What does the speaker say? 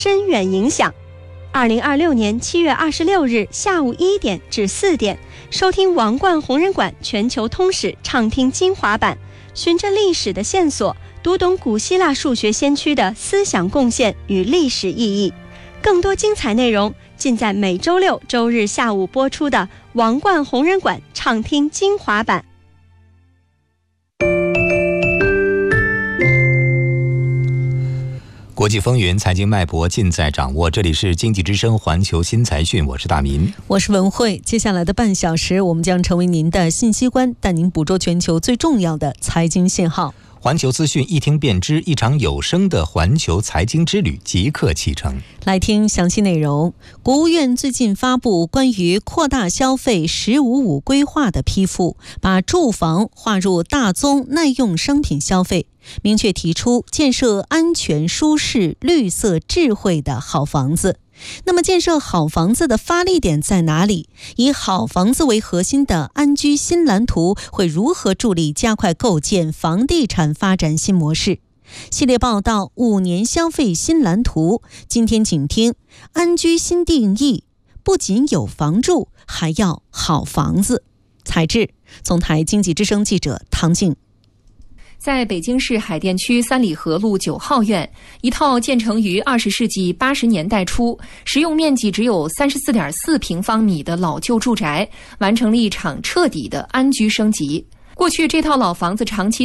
深远影响。2026年7月26日下午1点至4点，收听王冠弘仁馆全球通史畅听精华版，循着历史的线索，读懂古希腊数学先驱的思想贡献与历史意义。更多精彩内容尽在每周六、周日下午播出的王冠弘仁馆畅听精华版。 国际风云，财经脉搏尽在掌握。这里是经济之声环球新财讯，我是大民， 我是文慧。接下来的半小时，我们将成为您的信息官，带您捕捉全球最重要的财经信号。 环球资讯一听便知，一场有声的环球财经之旅即刻启程。 来听详细内容。国务院最近发布关于扩大消费“15+5”规划的批复，把住房划入大宗耐用商品消费，明确提出建设安全、舒适、绿色、智慧的好房子。那么建设好房子的发力点在哪里？以好房子为核心的安居新蓝图会如何助力加快构建房地产发展新模式？系列报道5年消费新蓝图，今天请听安居新定义，不仅有房住，还要好房子。采制总台经济之声记者唐静。 在北京市海淀区三里河路9号院，一套建成于20世纪80年代初，实用面积只有34.4平方米的老旧住宅，完成了一场彻底的安居升级。过去这套老房子长期